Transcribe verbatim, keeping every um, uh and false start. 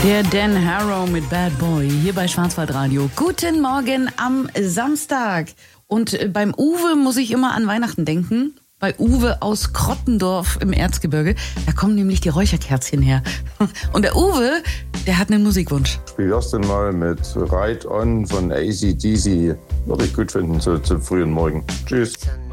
Der Dan Harrow mit Bad Boy hier bei Schwarzwaldradio. Guten Morgen am Samstag. Und beim Uwe muss ich immer an Weihnachten denken. Bei Uwe aus Krottendorf im Erzgebirge. Da kommen nämlich die Räucherkerzchen her. Und der Uwe, der hat einen Musikwunsch. Wie wär's denn mal mit Ride On von A C D C? Würde ich gut finden, so zum frühen Morgen. Tschüss.